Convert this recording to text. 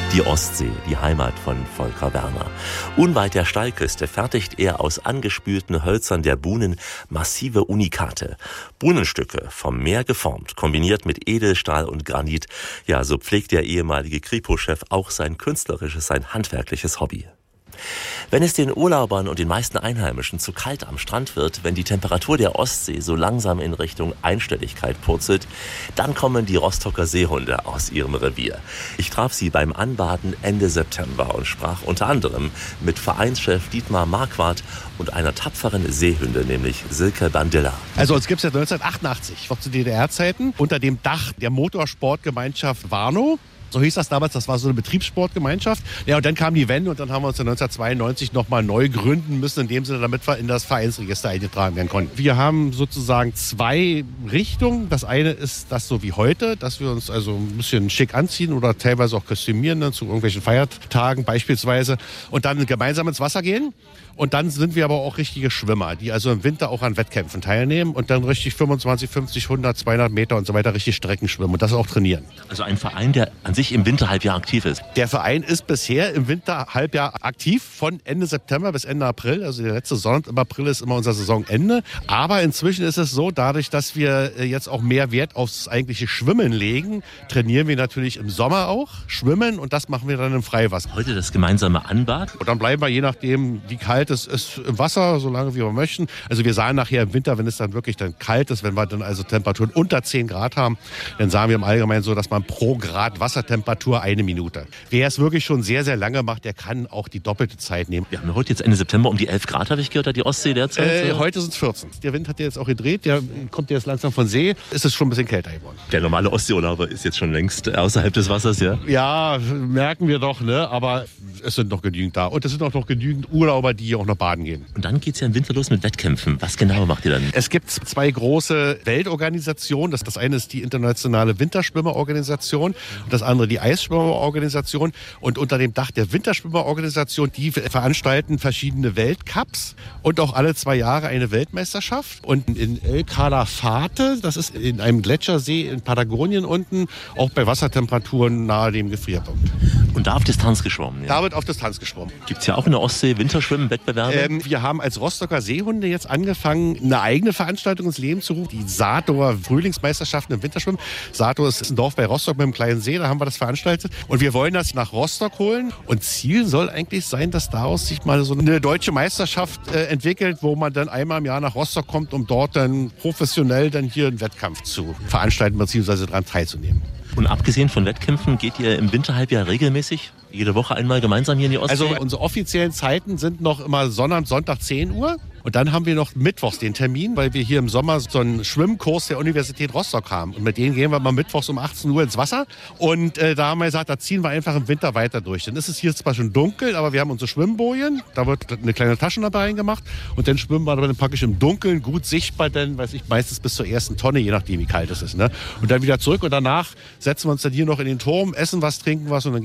Die Ostsee, die Heimat von Volker Werner. Unweit der Steilküste fertigt er aus angespülten Hölzern der Buhnen massive Unikate. Buhnenstücke vom Meer geformt, kombiniert mit Edelstahl und Granit. Ja, so pflegt der ehemalige Kripo-Chef auch sein künstlerisches, sein handwerkliches Hobby. Wenn es den Urlaubern und den meisten Einheimischen zu kalt am Strand wird, wenn die Temperatur der Ostsee so langsam in Richtung Einstelligkeit purzelt, dann kommen die Rostocker Seehunde aus ihrem Revier. Ich traf sie beim Anbaden Ende September und sprach unter anderem mit Vereinschef Dietmar Marquardt und einer tapferen Seehündin, nämlich Silke Bandilla. Also uns gibt es ja 1988, noch zu DDR-Zeiten, unter dem Dach der Motorsportgemeinschaft Warnow. So hieß das damals, das war so eine Betriebssportgemeinschaft. Ja, und dann kam die Wende und dann haben wir uns 1992 nochmal neu gründen müssen, in dem Sinne, damit wir in das Vereinsregister eingetragen werden konnten. Wir haben sozusagen zwei Richtungen. Das eine ist das so wie heute, dass wir uns also ein bisschen schick anziehen oder teilweise auch kostümieren, ne, zu irgendwelchen Feiertagen beispielsweise, und dann gemeinsam ins Wasser gehen. Und dann sind wir aber auch richtige Schwimmer, die also im Winter auch an Wettkämpfen teilnehmen und dann richtig 25, 50, 100, 200 Meter und so weiter richtig Strecken schwimmen und das auch trainieren. Also ein Verein, der an sich im Winterhalbjahr aktiv ist. Der Verein ist bisher im Winterhalbjahr aktiv von Ende September bis Ende April. Also der letzte Sonntag im April ist immer unser Saisonende. Aber inzwischen ist es so, dadurch, dass wir jetzt auch mehr Wert aufs eigentliche Schwimmen legen, trainieren wir natürlich im Sommer auch Schwimmen und das machen wir dann im Freiwasser. Heute das gemeinsame Anbad? Und dann bleiben wir, je nachdem, wie kalt es ist, im Wasser, so lange wie wir möchten. Also wir sahen nachher im Winter, wenn es dann wirklich dann kalt ist, wenn wir dann also Temperaturen unter 10 Grad haben, dann sahen wir im Allgemeinen so, dass man pro Grad Wassertemperatur 1 Minute. Wer es wirklich schon sehr, sehr lange macht, der kann auch die doppelte Zeit nehmen. Wir haben heute jetzt Ende September um die 11 Grad, habe ich gehört, hat die Ostsee derzeit? Heute sind es 14. Der Wind hat ja jetzt auch gedreht, der kommt jetzt langsam von See. Es ist schon ein bisschen kälter geworden. Der normale Ostseeurlauber ist jetzt schon längst außerhalb des Wassers, ja? Ja, merken wir doch, ne? Aber es sind noch genügend da. Und es sind auch noch genügend Urlauber, die hier auch noch baden gehen. Und dann geht es ja im Winter los mit Wettkämpfen. Was genau macht ihr dann? Es gibt zwei große Weltorganisationen. Das eine ist die internationale Winterschwimmerorganisation und das andere die Eisschwimmerorganisation. Und unter dem Dach der Winterschwimmerorganisation, die veranstalten verschiedene Weltcups und auch alle 2 Jahre eine Weltmeisterschaft. Und in El Calafate, das ist in einem Gletschersee in Patagonien unten, auch bei Wassertemperaturen nahe dem Gefrierpunkt. Und da auf Distanz geschwommen? Ja? Da wird auf Distanz geschwommen. Gibt es ja auch in der Ostsee Winterschwimmen-Wettbewerbe? Wir haben als Rostocker Seehunde jetzt angefangen, eine eigene Veranstaltung ins Leben zu rufen. Die Sator Frühlingsmeisterschaften im Winterschwimmen. Sator ist ein Dorf bei Rostock mit einem kleinen See, da haben wir das veranstaltet. Und wir wollen das nach Rostock holen. Und Ziel soll eigentlich sein, dass daraus sich mal so eine deutsche Meisterschaft entwickelt, wo man dann einmal im Jahr nach Rostock kommt, um dort dann professionell dann hier einen Wettkampf zu veranstalten bzw. daran teilzunehmen. Und abgesehen von Wettkämpfen geht ihr im Winterhalbjahr regelmäßig jede Woche einmal gemeinsam hier in die Ostsee? Also unsere offiziellen Zeiten sind noch immer Sonntag 10 Uhr. Und dann haben wir noch mittwochs den Termin, weil wir hier im Sommer so einen Schwimmkurs der Universität Rostock haben. Und mit denen gehen wir mal mittwochs um 18 Uhr ins Wasser. Und da haben wir gesagt, da ziehen wir einfach im Winter weiter durch. Dann ist es hier zwar schon dunkel, aber wir haben unsere Schwimmbojen. Da wird eine kleine Taschenlampe reingemacht. Und dann schwimmen wir dann praktisch im Dunkeln, gut sichtbar, denn meistens bis zur ersten Tonne, je nachdem wie kalt es ist. Ne? Und dann wieder zurück und danach setzen wir uns dann hier noch in den Turm, essen was, trinken was und dann